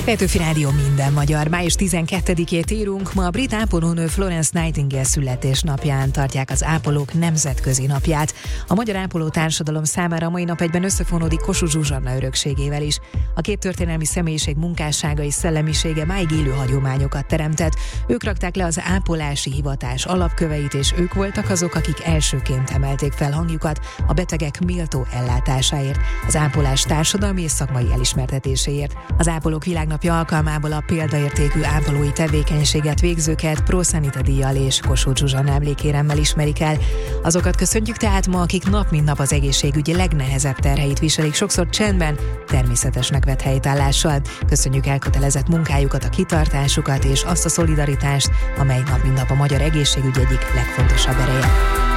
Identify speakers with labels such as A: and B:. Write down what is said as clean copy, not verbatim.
A: Petőfi Rádió minden magyar. Május 12-ét írunk, ma a brit ápolónő Florence Nightingale születésnapján tartják az ápolók nemzetközi napját. A magyar ápoló társadalom számára a mai nap egyben összefonódik Kossuth Zsuzsanna örökségével is. A két történelmi személyiség munkássága és szellemisége máig élő hagyományokat teremtett. Ők rakták le az ápolási hivatás alapköveit, és ők voltak azok, akik elsőként emelték fel hangjukat a betegek méltó ellátásáért, az ápolás társadalmi és szakmai elismertetéséért. Az ápolók világnapja alkalmából a példaértékű ápolói tevékenységet végzőket Pro Sanita díjjal és Kossuth Zsuzsanna emlékéremmel ismerik el. Azokat köszöntjük tehát ma, akik nap mint nap az egészségügy legnehezebb terheit viselik, sokszor csendben, természetesnek vett helytállással. Köszönjük elkötelezett munkájukat, a kitartásukat és azt a szolidaritást, amely nap mint nap a magyar egészségügy egyik legfontosabb ereje.